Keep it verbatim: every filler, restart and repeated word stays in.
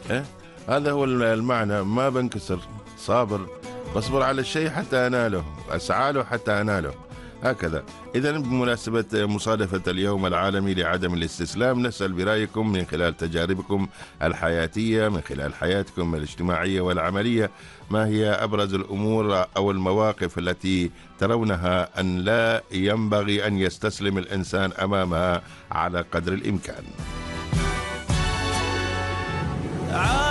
إيه؟ هذا هو المعنى، ما بنكسر، صابر، بصبر على الشيء حتى أناله، أسعى له حتى أناله، هكذا. إذا بمناسبة مصادفة اليوم العالمي لعدم الاستسلام، نسأل برأيكم من خلال تجاربكم الحياتية، من خلال حياتكم الاجتماعية والعملية، ما هي أبرز الأمور أو المواقف التي ترونها أن لا ينبغي أن يستسلم الإنسان أمامها على قدر الإمكان؟